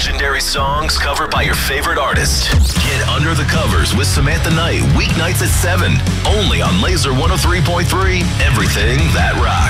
legendary songs covered by your favorite artist. Get under the covers with Samantha Knight, weeknights at 7, only on Laser 103.3, everything that rocks.